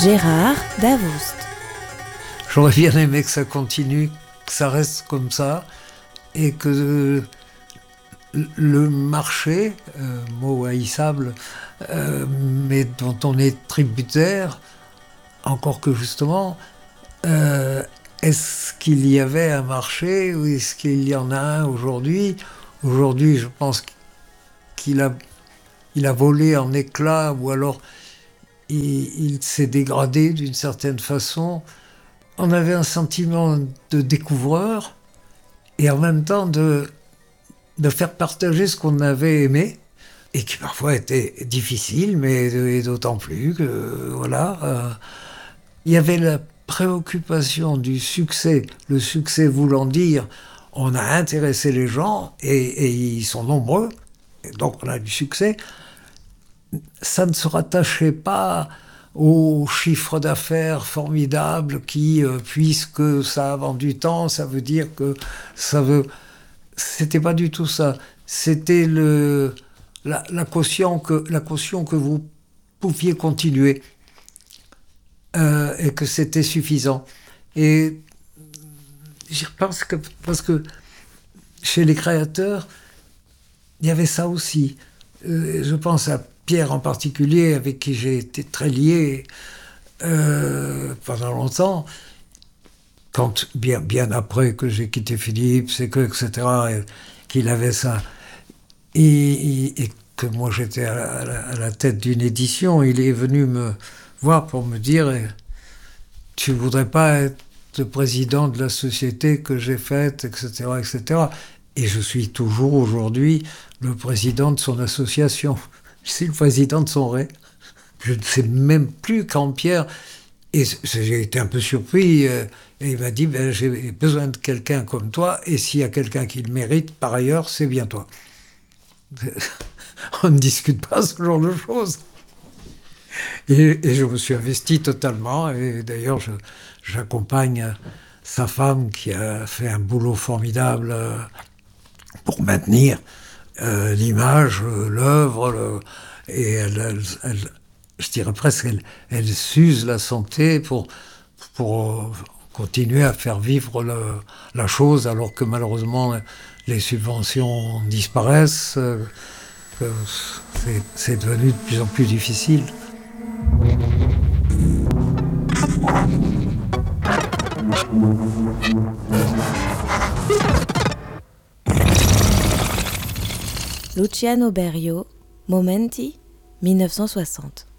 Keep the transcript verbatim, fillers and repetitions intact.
Gérard Davoust. J'aurais bien aimé que ça continue, que ça reste comme ça, et que le marché, euh, mot haïssable, euh, mais dont on est tributaire, encore que justement, euh, est-ce qu'il y avait un marché ou est-ce qu'il y en a un aujourd'hui ? Aujourd'hui, je pense qu'il a, il a volé en éclats, ou alors il, il s'est dégradé d'une certaine façon. On avait un sentiment de découvreur et en même temps de, de faire partager ce qu'on avait aimé et qui parfois était difficile, mais et d'autant plus que, voilà, euh, il y avait la préoccupation du succès, le succès voulant dire on a intéressé les gens et, et ils sont nombreux, et donc on a du succès. Ça ne se rattachait pas au chiffre d'affaires formidable qui, euh, puisque ça a vendu tant, ça veut dire que ça veut... C'était pas du tout ça. C'était le, la, la, caution que, la caution que vous pouviez continuer euh, et que c'était suffisant. Et j'y repense que, parce que chez les créateurs, il y avait ça aussi. Euh, je pense à Pierre en particulier, avec qui j'ai été très lié euh, pendant longtemps, quand, bien, bien après que j'ai quitté Philippe, c'est que, et cetera, et qu'il avait ça, et, et, et que moi j'étais à la, à la tête d'une édition, il est venu me voir pour me dire « Tu ne voudrais pas être le président de la société que j'ai faite, et cetera, et cetera » Et je suis toujours aujourd'hui le président de son association. Je suis le président de son ré. Je ne sais même plus quand Pierre... Et j'ai été un peu surpris. Et il m'a dit, ben, j'ai besoin de quelqu'un comme toi, et s'il y a quelqu'un qui le mérite, par ailleurs, c'est bien toi. On ne discute pas ce genre de choses. Et, et je me suis investi totalement. Et d'ailleurs, je, j'accompagne sa femme qui a fait un boulot formidable pour maintenir euh, l'image, l'œuvre, le, et elle, elle, elle, je dirais presque, elle, elle s'use la santé pour, pour continuer à faire vivre le, la chose, alors que malheureusement les subventions disparaissent, euh, c'est, c'est devenu de plus en plus difficile. Luciano Berio, Momenti, mille neuf cent soixante.